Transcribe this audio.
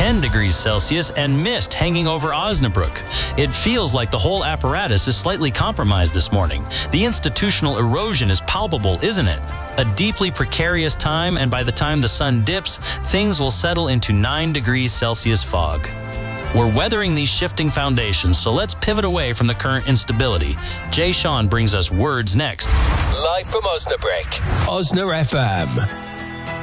10 degrees Celsius, and mist hanging over Osnabrück. It feels like the whole apparatus is slightly compromised this morning. The institutional erosion is palpable, isn't it? A deeply precarious time, and by the time the sun dips, things will settle into 9 degrees Celsius fog. We're weathering these shifting foundations, so let's pivot away from the current instability. Jay Sean brings us words next. Live from Osnabrück, Osna FM.